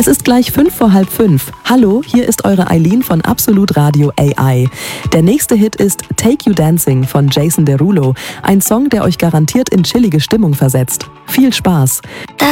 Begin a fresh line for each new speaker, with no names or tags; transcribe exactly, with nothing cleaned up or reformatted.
Es ist gleich fünf vor halb fünf. Hallo, hier ist eure Eileen von Absolut Radio A I. Der nächste Hit ist Take You Dancing von Jason Derulo. Ein Song, der euch garantiert in chillige Stimmung versetzt. Viel Spaß!